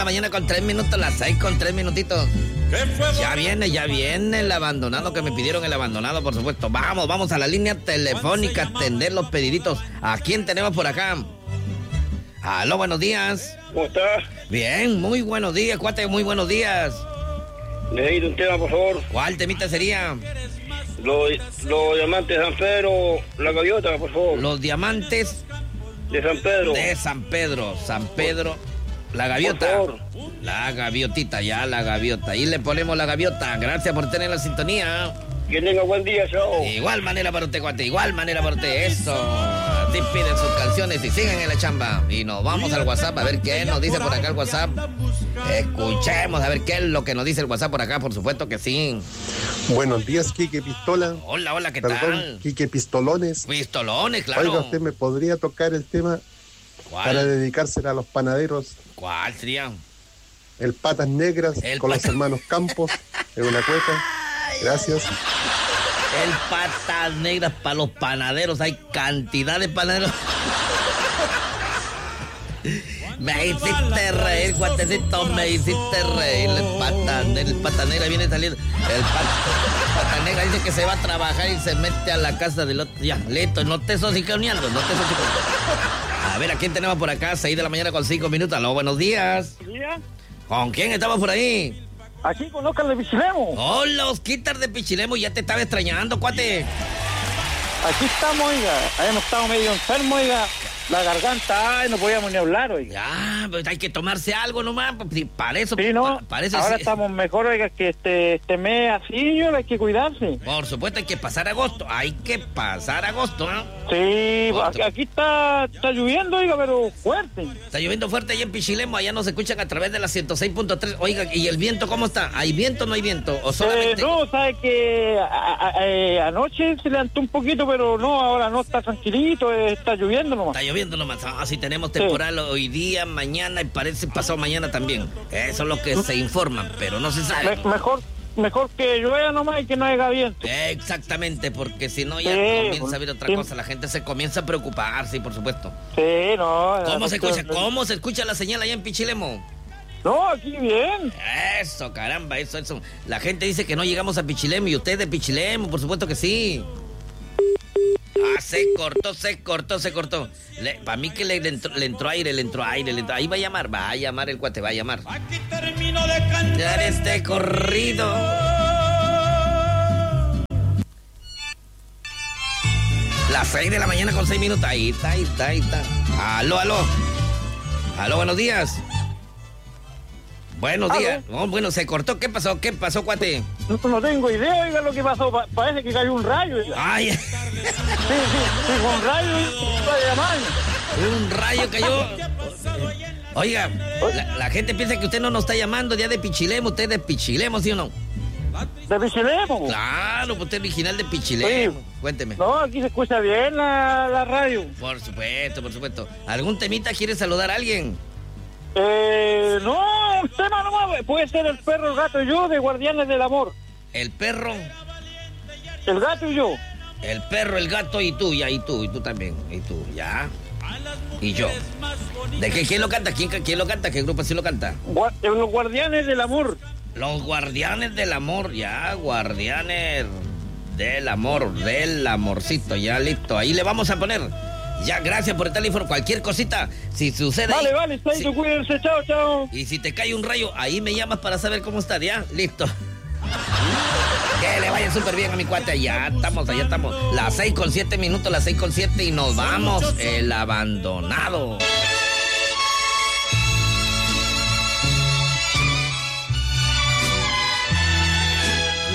la mañana con 3 minutos, las 6 con 3 minutitos. Ya viene el abandonado que me pidieron, el abandonado, por supuesto. Vamos a la línea telefónica a atender los pediditos. ¿A quién tenemos por acá? Aló, buenos días. ¿Cómo estás? Bien, muy buenos días, cuate, muy buenos días. Necesito un tema, por favor. ¿Cuál temita sería? Los diamantes de San Pedro, la gaviota, por favor. Los diamantes de San Pedro. De San Pedro, la gaviota. Por favor. La gaviotita, ya la gaviota. Ahí le ponemos la gaviota. Gracias por tener la sintonía. Que tenga buen día, chao. Igual manera para usted, cuate, igual manera para usted. Eso. Así piden sus canciones y sigan en la chamba. Y nos vamos al WhatsApp a ver qué nos dice por acá el WhatsApp. Escuchemos a ver qué es lo que nos dice el WhatsApp por acá, por supuesto que sí. Buenos días, Quique Pistola. Hola, ¿qué Perdón, tal? Quique Pistolones. Pistolones, claro. Oiga, ¿usted me podría tocar el tema para dedicársela a los panaderos? ¿Cuál sería? El Patas Negras con los hermanos Campos en una cueca. Gracias. El Patas Negras para los panaderos. Hay cantidad de panaderos. Me hiciste reír, cuatecito, me hiciste reír. El Pata Negra viene saliendo. El Pata Negra dice que se va a trabajar y se mete a la casa del otro. Ya, listo, no te sosiconeando, no te sosiconeando. A ver, ¿a quién tenemos por acá? 6 de la mañana con 5 minutos. Aló, buenos días. ¿Con quién estamos por ahí? Aquí con Oscar de Pichilemu. Hola, Osquitar de Pichilemu, ya te estaba extrañando, cuate. Aquí estamos, oiga. Habíamos estado medio enfermos, oiga. La garganta, no podíamos ni hablar, oiga. Ya, pues hay que tomarse algo nomás, para eso. Sí, ¿no? Para eso ahora sí. estamos mejor, oiga, que este mes así, yo hay que cuidarse. Por supuesto, hay que pasar agosto, ¿no? Sí, aquí está lloviendo, oiga, pero fuerte. Está lloviendo fuerte allá en Pichilemu, allá nos escuchan a través de la 106.3. Oiga, ¿y el viento cómo está? ¿Hay viento o no hay viento? ¿O solamente...? No, sabe que anoche se levantó un poquito, pero no, ahora no, está tranquilito, está lloviendo nomás. Está lloviendo nomás. Así tenemos temporal hoy día, mañana y parece pasado mañana también. Eso es lo que se informan, pero no se sabe. Mejor que llueva nomás y que no haya viento. Exactamente, porque si no ya comienza a haber otra cosa. La gente se comienza a preocupar, sí, por supuesto. Sí, no. ¿Cómo se escucha la señal allá en Pichilemu? No, aquí bien. Eso, caramba, eso. La gente dice que no llegamos a Pichilemu y usted de Pichilemu, por supuesto que sí. Se cortó. Para mí que le entró aire. Ahí va a llamar el cuate, va a llamar. Aquí termino de cantar este corrido. Las 6 de la mañana con 6 minutos. Ahí está. Aló, buenos días. Buenos días. Oh, bueno, se cortó. ¿Qué pasó, cuate? No tengo idea, oiga, lo que pasó. Parece que cayó un rayo, oiga. Ay. Sí, un rayo y un rayo cayó. Oiga, la gente piensa que usted no nos está llamando ya de Pichilemu. ¿Usted es de Pichilemu, sí o no? ¿De Pichilemu? Claro, pues usted es original de Pichilemu. Sí. Cuénteme. No, aquí se escucha bien la radio. Por supuesto. ¿Algún temita quiere saludar a alguien? No, un tema nomás. Puede ser el perro, el gato y yo de Guardianes del Amor. El perro. El gato y yo. El perro, el gato y tú, ya, y tú también. Y tú, ya. Y yo. ¿De qué? ¿Quién lo canta? ¿Quién lo canta? ¿Qué grupo sí lo canta? Los Guardianes del Amor. Los Guardianes del Amor, ya, Guardianes del Amor, del amorcito, ya listo. Ahí le vamos a poner. Ya, gracias por el teléfono. Cualquier cosita, si sucede. Vale, está ahí, cuídense, chao. Y si te cae un rayo, ahí me llamas para saber cómo está, ya, listo. Que le vaya súper bien a mi cuate. Ya estamos. Las 6 con 7 minutos, las 6 con 7 y nos vamos. El abandonado.